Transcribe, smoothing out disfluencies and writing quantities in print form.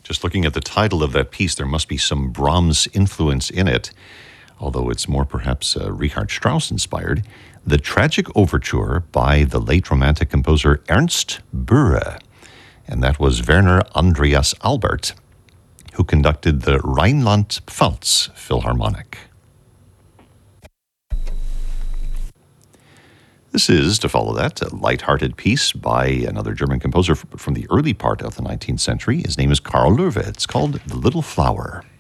Just looking at the title of that piece, there must be some Brahms influence in it, although it's more perhaps Richard Strauss inspired. The Tragic Overture by the late Romantic composer Ernst Bühre. And that was Werner Andreas Albert, who conducted the Rheinland-Pfalz Philharmonic. This is, to follow that, a light-hearted piece by another German composer from the early part of the 19th century. His name is Karl Löwe. It's called The Little Flower.